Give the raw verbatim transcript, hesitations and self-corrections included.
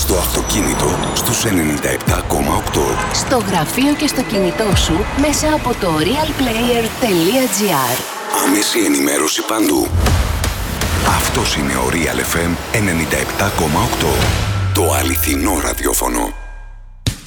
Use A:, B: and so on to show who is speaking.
A: Στο αυτοκίνητο στους ενενήντα επτά κόμμα οκτώ.
B: Στο γραφείο και στο κινητό σου μέσα από το realplayer τελεία gr.
A: Άμεση ενημέρωση παντού. Αυτός είναι ο Real εφ εμ ενενήντα επτά κόμμα οκτώ. Το αληθινό ραδιόφωνο.